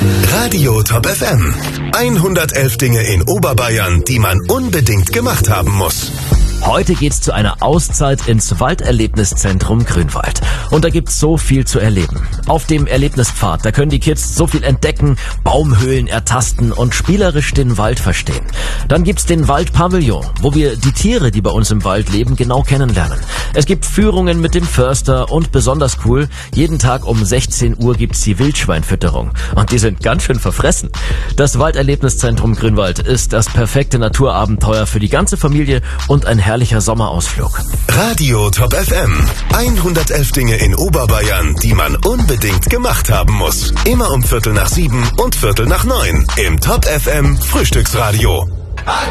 Radio Top FM. 111 Dinge in Oberbayern, die man unbedingt gemacht haben muss. Heute geht's zu einer Auszeit ins Walderlebniszentrum Grünwald. Und da gibt's so viel zu erleben. Auf dem Erlebnispfad, da können die Kids so viel entdecken, Baumhöhlen ertasten und spielerisch den Wald verstehen. Dann gibt's den Waldpavillon, wo wir die Tiere, die bei uns im Wald leben, genau kennenlernen. Es gibt Führungen mit dem Förster und besonders cool, jeden Tag um 16 Uhr gibt's die Wildschweinfütterung. Und die sind ganz schön verfressen. Das Walderlebniszentrum Grünwald ist das perfekte Naturabenteuer für die ganze Familie und ein herrlicher Sommerausflug. Radio Top FM. 111 Dinge in Oberbayern, die man unbedingt gemacht haben muss. Immer um 6:45 und 6:45 im Top FM Frühstücksradio.